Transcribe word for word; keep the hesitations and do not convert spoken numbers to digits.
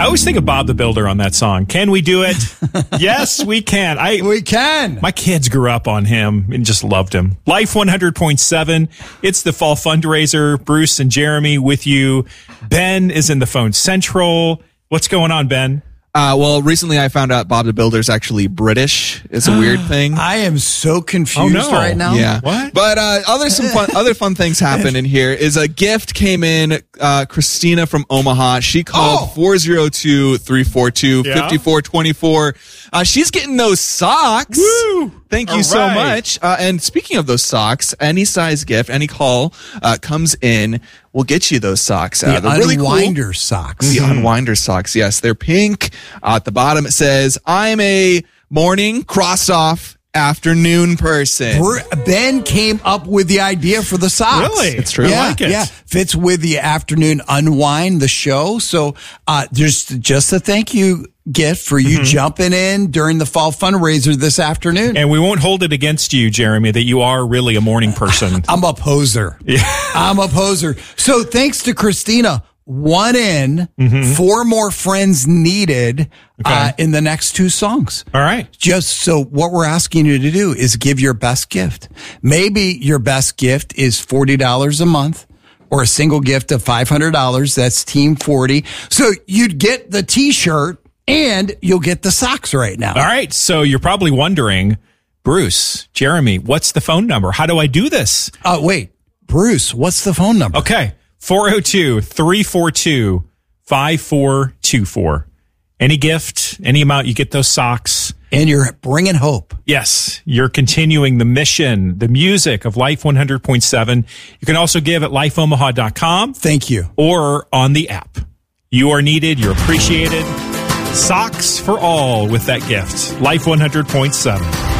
always think of Bob the Builder on that song. Can we do it? Yes, we can. I We can. My kids grew up on him and just loved him. Life one hundred point seven. It's the fall fundraiser. Bruce and Jeremy with you. Ben is in the phone central. What's going on, Ben? Uh, well, recently I found out Bob the Builder is actually British. It's a weird thing. I am so confused Oh, no. right now. Yeah. What? But uh, other some fun, other fun things happen in here. Is a gift came in. Uh, Christina from Omaha. She called Oh. four oh two, three four two, Yeah. five four two four. Uh, she's getting those socks. Woo! Thank you All so right. much. Uh, and speaking of those socks, any size gift, any call uh, comes in, we'll get you those socks. Uh, The they're really cool. unwinder socks. The unwinder socks, yes. They're pink. Uh, at the bottom it says, I'm a morning crossed off afternoon person. Br- Ben came up with the idea for the socks. Really? It's true. Yeah, I like it. yeah. Fits with the afternoon unwind, the show. So uh, there's just a thank you gift for you jumping in during the fall fundraiser this afternoon. And we won't hold it against you, Jeremy, that you are really a morning person. I'm a poser. Yeah. I'm a poser. So thanks to Christina, one in, four more friends needed uh, in the next two songs. All right. Just so what we're asking you to do is give your best gift. Maybe your best gift is forty dollars a month or a single gift of five hundred dollars. That's Team forty. So you'd get the t-shirt and you'll get the socks right now. All right. So you're probably wondering, Bruce, Jeremy, what's the phone number? How do I do this? Oh, wait, Bruce, what's the phone number? Okay. four oh two, three four two, five four two four. Any gift, any amount, you get those socks. And you're bringing hope. Yes, you're continuing the mission, the music of Life one hundred point seven. You can also give at life omaha dot com Thank you. or on the app. You are needed. You're appreciated. Socks for all with that gift. Life one hundred point seven.